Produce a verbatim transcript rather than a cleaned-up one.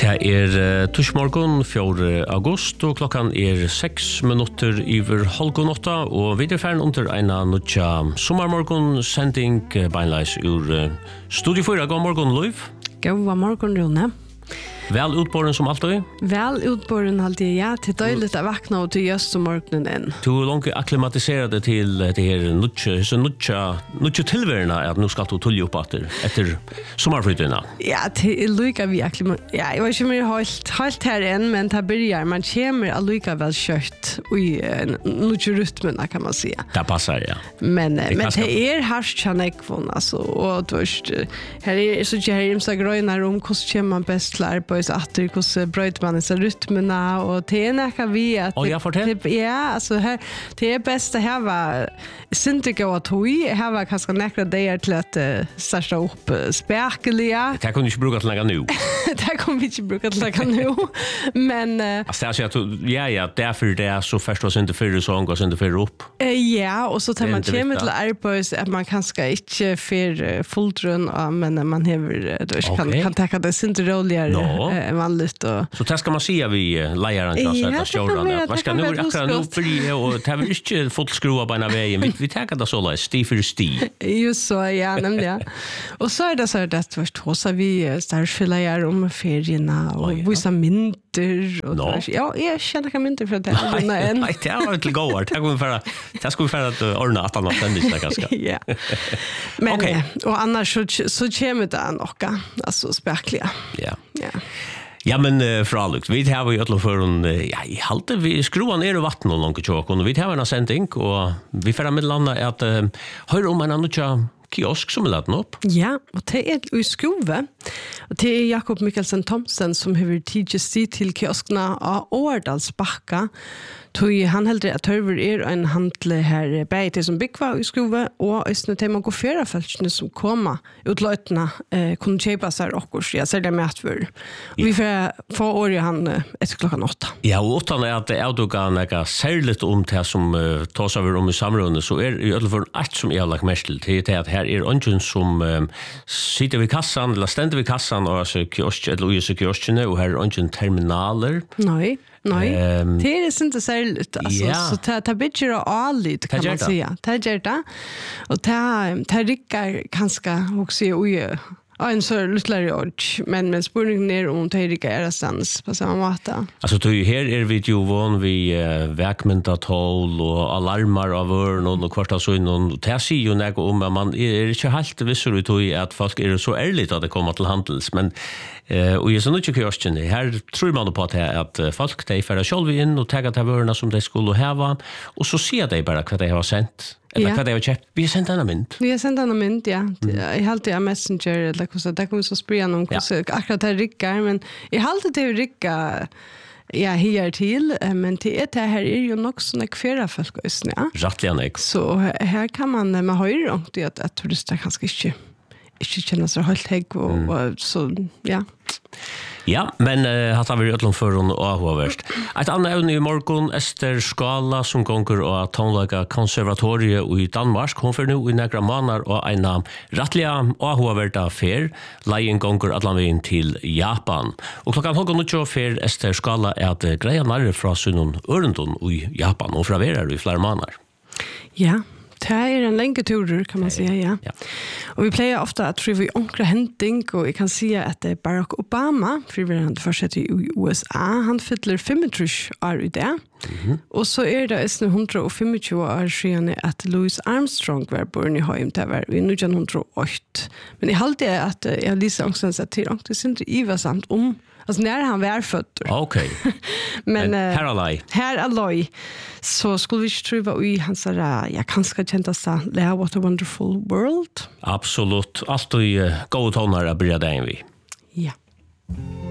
Det er uh, torsmorgon fjorda august og klokkan er seks minutter iver halvgån åtta og vi er ferdig under en nødja sommermorgon sending uh, beinleis ur uh, Studio fyra. God morgon, Løyv. God morgon, Rune. Vel utborren som alltid? Vel utborren alltid, ja. Til døyligt å vakna og til just om morgonen enn. Du er langt akklimatiserade til det her nødja, nødja tilværende at nå skal du tullje opp etter, etter sommerflyttina. Ja, til lykka vi akklimatiserade. Ja, jeg var ikke mer helt, helt her enn, men det byrjar. Man kommer allykka vel kjøtt i uh, nødja rytmena, kan man säga. Det passar, ja. Men det, men det er harskt kjannekvån, altså. Og du vet, her er så ikke her imsa grøynar om hvordan kommer man best til arbeid atter hvordan brøyter man disse rytmene og det er nekka vi at oh, ja, fortell. Ja, altså her, det er best å hava syntiga og tog hava kanskje nekka deir til at uh, starta opp uh, spekelige det kan du ikke bruka til nekka nu det kan vi ikke bruka til nekka nu men uh, altså, jeg sier at ja, ja, derfor det er så først og synte fyrre sång og synte fyrre opp uh, ja, og så tar man kjemme til arbeid at man kanskje ikke fyr fulltrunn men man hever uh, okay. kan, kan takka det synte roligere no. uh, vanligt och så det ska man säga vi lejaren så så att köra vad ska nu akkurat nu för och det är inte fullt skruva på en väg vi vi tar det så där sti för sti just så ja nämligen och så är det så att först hosa vi står fyller om ferierna och vissa mynter och no. ja jag känner kan mynter för det är nej nej det är inte går det går för det ska vi för att ordna att annat den det ganska ja men okay. och annars så så kommer det några alltså späckliga ja ja Ja, men uh, för allt. Vi har ju alla för en uh, ja, i halte vi skruvar ner och vatten och långt tjock och vi har en sending och vi får med landa att uh, höra om en annan kiosk som är laden upp. Ja, och det är i Skove. Och det är Jakob Mikkelsen Thomsen som har tidigt sti till kioskerna av Årdalsbacka. Tog han heldre at Tørver er en handle her beite som byggva i Skove, og østene til man går fjera feltene som koma utløytene eh, kunne kjøpe seg okkurs, ja, så er det matfør. Og vi får få året han etter klokkan åtta. Ja, og åttan er at det er dukka nega særligt om det som uh, tås av om i samrådene, så er i ødelfor alt som jeg har lagt mest til, til at her er ønsken som uh, sitter ved kassan, eller stender ved kassan, og altså kiosk, eller ui kioskene, og her er ønsken terminaler. Nei. Nej, um, det är inte särskilt alltså ja. så det det blir allt kan man säga. Det gör det. Och det det rickar kanske också oj. En så lite ord, men men spurningen är om det är är stans på samma måte. Alltså du här är vi ju van vi uh, verkmentatol och alarmar av örn och kvarta så in och det ser ju när om man är inte helt visser ut i att folk är så ärligt att det kommer till handels men uh, och jag så mycket question här tror man på att att folk de för själv in och ta ta örna som de skulle ha och så ser de bara vad de har sent. Eller ja. Vad det var köpt. Vi har sänt en mynd. Vi har sänt en mynd, ja. Mm. Jag har alltid Messenger eller så där kommer så sprida någon hur ja. Akkurat det rickar men jag har alltid det ricka ja här till men det är det här är ju nog såna kvära folk just ja. Rättligen ex. Så här kan man man höra om det att, att turister kanske inte inte känner sig helt hög och, mm. och så ja. Ja, men uh, hatt har vi öllum förrun och avhåverst. Ett annat ävne i morgon, Ester Skala, som gonger och tonlaga konservatoriet i Danmark. Hon får nu i några månader och en rättliga avhåverda affär. Leien gonger atlanvin till Japan. Och klockan halv nutjo för Ester Skala är att greja närre från sunnen örendon i Japan och fraverar i flera månader. Ja. Det är en längre tur kan man säga, ja. ja. Och vi plejer ofta att tror vi onkra händing och jag kan säga att det är Barack Obama, för vi har försett i U S A, han fyller femtiotre år i det. Mm-hmm. Och så är det nästan etthundrafemtio år sedan att Louis Armstrong var born i Haim, det var i nittonhundraåtta. Men jag hade att jag lyssnade också att det är inte iversamt om alltså när han var född. Okej. Okay. Men, Men här alloj. Här alloj. Så skulle vi inte tro i hans där jag kanske kände så där what a wonderful world. Absolut. Allt i uh, goda toner att börja där vi. Ja.